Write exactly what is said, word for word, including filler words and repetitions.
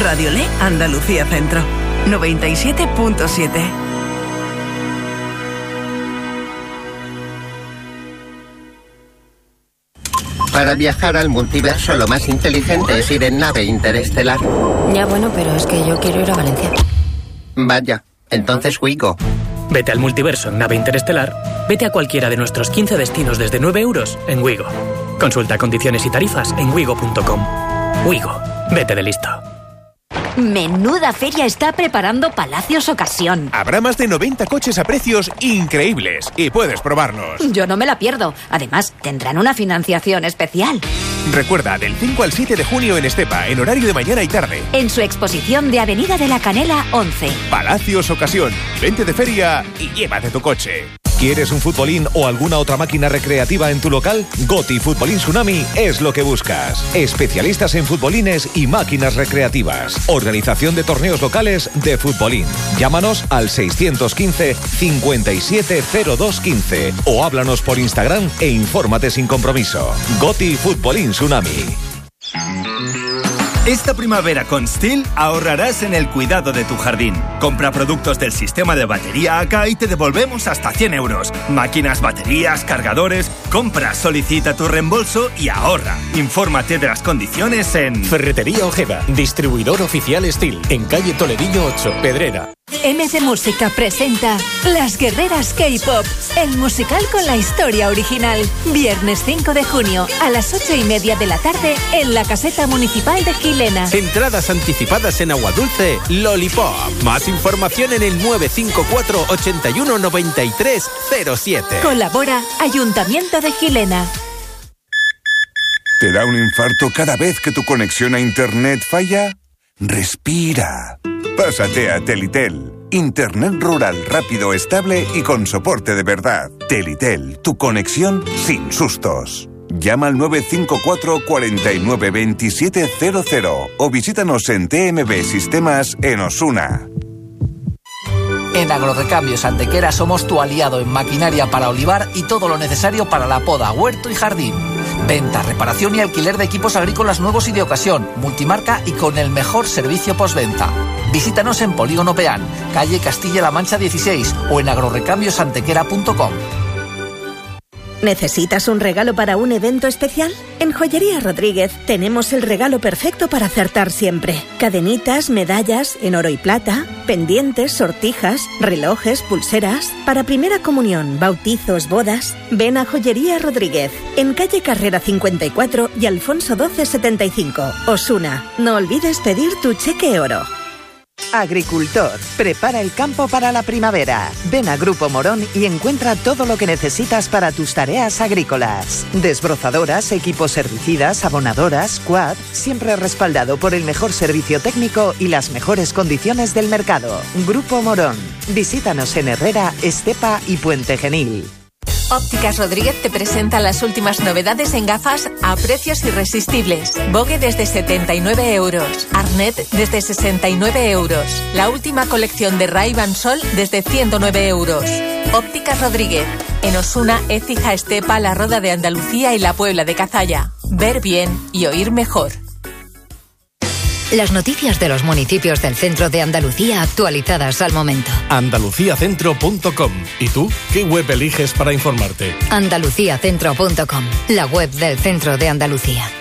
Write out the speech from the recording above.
Radiolé Andalucía Centro, noventa y siete punto siete. Para viajar al multiverso lo más inteligente es ir en nave interestelar. Ya bueno, pero es que yo quiero ir a Valencia. Vaya, entonces Wigo. Vete al multiverso en nave interestelar, vete a cualquiera de nuestros quince destinos desde nueve euros en Wigo. Consulta condiciones y tarifas en wigo punto com. Wigo, vete de listo. Menuda feria está preparando Palacios Ocasión. Habrá más de noventa coches a precios increíbles y puedes probarlos. Yo no me la pierdo. Además, tendrán una financiación especial. Recuerda, del cinco al siete de junio en Estepa, en horario de mañana y tarde. En su exposición de Avenida de la Canela once. Palacios Ocasión. Vente de feria y llévate tu coche. ¿Quieres un futbolín o alguna otra máquina recreativa en tu local? Goti Futbolín Tsunami es lo que buscas. Especialistas en futbolines y máquinas recreativas. Organización de torneos locales de futbolín. Llámanos al seiscientos quince, cincuenta y siete cero dos quince o háblanos por Instagram e infórmate sin compromiso. Goti Futbolín Tsunami. Esta primavera con Stihl ahorrarás en el cuidado de tu jardín. Compra productos del sistema de batería A K y te devolvemos hasta cien euros. Máquinas, baterías, cargadores. Compra, solicita tu reembolso y ahorra. Infórmate de las condiciones en Ferretería Ojeda, distribuidor oficial Stihl, en calle Toledillo ocho, Pedrera. M D Música presenta Las Guerreras K-Pop, el musical con la historia original. Viernes cinco de junio a las ocho y media de la tarde en la Caseta Municipal de Gilena. Entradas anticipadas en Aguadulce, Lollipop. Más información en el nueve cinco cuatro, ochenta y uno, noventa y tres cero siete. Colabora Ayuntamiento de Gilena. ¿Te da un infarto cada vez que tu conexión a internet falla? Respira. Pásate a Telitel. Internet rural rápido, estable y con soporte de verdad. Telitel, tu conexión sin sustos. Llama al nueve cinco cuatro, cuarenta y nueve, veintisiete cero cero o visítanos en T M B Sistemas en Osuna. En Agrorrecambios Antequera somos tu aliado en maquinaria para olivar y todo lo necesario para la poda, huerto y jardín. Venta, reparación y alquiler de equipos agrícolas nuevos y de ocasión, multimarca y con el mejor servicio postventa. Visítanos en Polígono Peán, calle Castilla-La Mancha dieciséis o en agrorrecambios antequera punto com. ¿Necesitas un regalo para un evento especial? En Joyería Rodríguez tenemos el regalo perfecto para acertar siempre. Cadenitas, medallas en oro y plata, pendientes, sortijas, relojes, pulseras. Para primera comunión, bautizos, bodas. Ven a Joyería Rodríguez, en calle Carrera cincuenta y cuatro y Alfonso doce setenta y cinco. Osuna, no olvides pedir tu cheque oro. Agricultor, prepara el campo para la primavera. Ven a Grupo Morón y encuentra todo lo que necesitas para tus tareas agrícolas. Desbrozadoras, equipos herbicidas, abonadoras, quad, siempre respaldado por el mejor servicio técnico y las mejores condiciones del mercado. Grupo Morón. Visítanos en Herrera, Estepa y Puente Genil. Ópticas Rodríguez te presenta las últimas novedades en gafas a precios irresistibles. Vogue desde setenta y nueve euros. Arnet desde sesenta y nueve euros. La última colección de Ray-Ban Sol desde ciento nueve euros. Ópticas Rodríguez. En Osuna, Écija, Estepa, La Roda de Andalucía y La Puebla de Cazalla. Ver bien y oír mejor. Las noticias de los municipios del centro de Andalucía actualizadas al momento. andalucía centro punto com. ¿Y tú? ¿Qué web eliges para informarte? andalucía centro punto com, la web del centro de Andalucía.